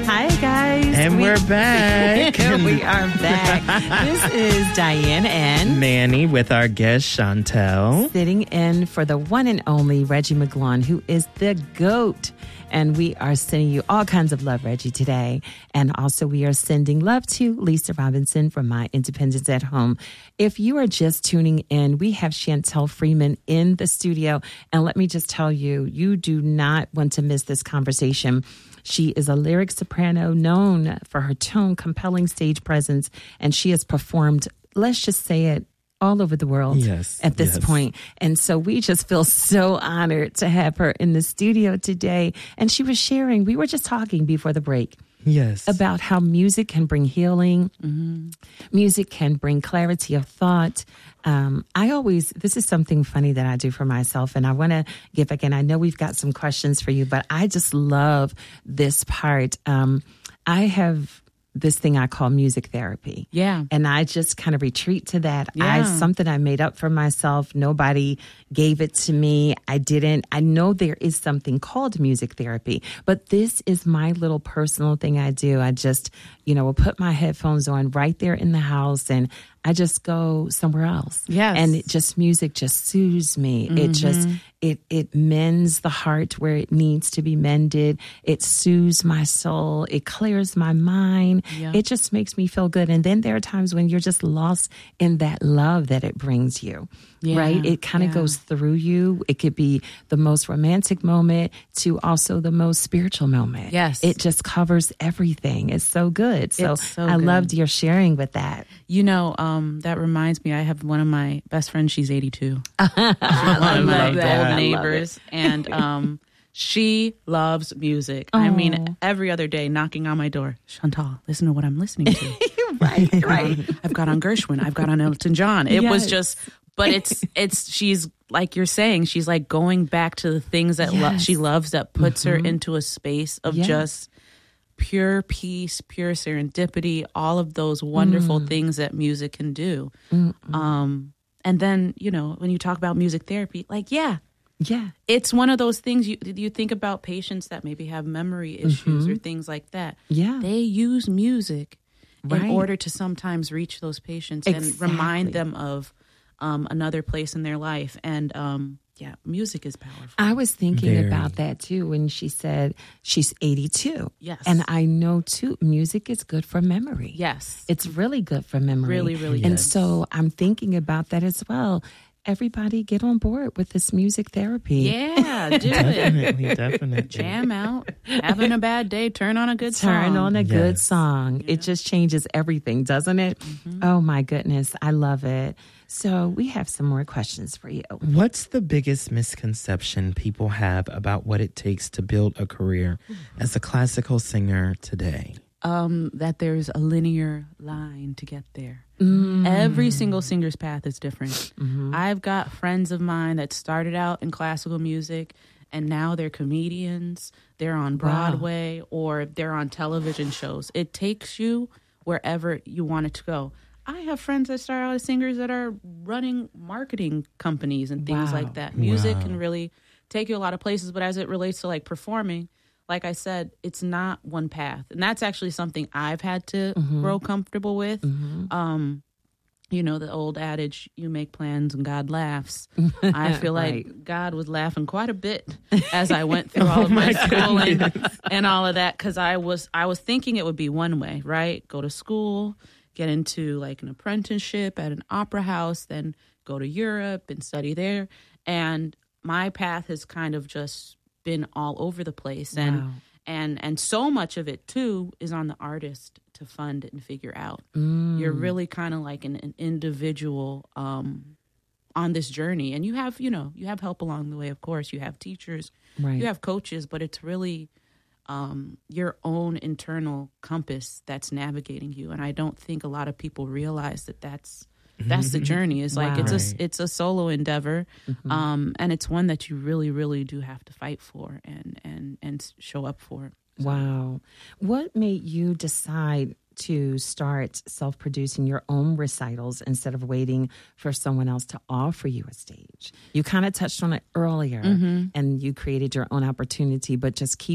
Hi, guys. And we're back. We are back. This is Diane and Manny with our guest, Chantel. Sitting in for the one and only Reggie McGlone, who is the GOAT. And we are sending you all kinds of love, Reggie, today. And also we are sending love to Lisa Robinson from My Independence at Home. If you are just tuning in, we have Chantel Freeman in the studio. And let me just tell you, you do not want to miss this conversation. She is a lyric soprano known for her tone, compelling stage presence, and she has performed, let's just say it, all over the world at this point. And so we just feel so honored to have her in the studio today. And she was sharing, we were just talking before the break. Yes. About how music can bring healing. Music can bring clarity of thought. This is something funny that I do for myself, and I want to give again. I know we've got some questions for you, but I just love this part. I have this thing I call music therapy. Yeah. And I just kind of retreat to that. Yeah. Something I made up for myself. Nobody gave it to me. I didn't. I know there is something called music therapy, but this is my little personal thing I do. I just, will put my headphones on right there in the house and I just go somewhere else. Yes. And music just soothes me. It just, it mends the heart where it needs to be mended. It soothes my soul. It clears my mind. Yeah. It just makes me feel good. And then there are times when you're just lost in that love that it brings you, right? It kind of goes through you. It could be the most romantic moment to also the most spiritual moment. Yes. It just covers everything. It's so good. So, I good. loved your sharing with that. That reminds me, I have one of my best friends, she's 82. I One of my love that. old neighbors. And she loves music. I mean, every other day knocking on my door, Chantal, listen to what I'm listening to. Right. I've got on Gershwin. I've got on Elton John. It was just, but she's like you're saying, she's like going back to the things that she loves that puts her into a space of just pure peace, pure serendipity, all of those wonderful things that music can do. And then, when you talk about music therapy, it's one of those things you think about patients that maybe have memory issues or things like that. Yeah. They use music in order to sometimes reach those patients and remind them of another place in their life. And music is powerful. I was thinking about that too when she said she's 82. Yes. And I know too, music is good for memory. Yes. It's really good for memory. Really, really And good. so I'm thinking about that as well. Everybody get on board with this music therapy. Yeah, do it. Definitely. Jam out. Having a bad day, turn on a good song. Turn on a good song. Yeah. It just changes everything, doesn't it? Oh my goodness. I love it. So we have some more questions for you. What's the biggest misconception people have about what it takes to build a career as a classical singer today? That there's a linear line to get there. Every single singer's path is different. I've got friends of mine that started out in classical music and now they're comedians, they're on Broadway, or they're on television shows. It takes you wherever you want it to go. I have friends that start out as singers that are running marketing companies and things like that. Music can really take you a lot of places, but as it relates to like performing, like I said, it's not one path. And that's actually something I've had to grow comfortable with. The old adage, you make plans and God laughs. I feel like God was laughing quite a bit as I went through all of my schooling and all of that, because I was thinking it would be one way, right? Go to school, get into like an apprenticeship at an opera house, then go to Europe and study there. And my path has kind of just been all over the place. And so much of it too is on the artist to fund and figure out. You're really kind of like an individual on this journey. And you have help along the way, of course. You have teachers, you have coaches, but it's really your own internal compass that's navigating you. And I don't think a lot of people realize that that's the journey. It's like it's a solo endeavor, and it's one that you really, really do have to fight for and show up for. So. Wow. What made you decide to start self-producing your own recitals instead of waiting for someone else to offer you a stage? You kind of touched on it earlier, and you created your own opportunity, but just keep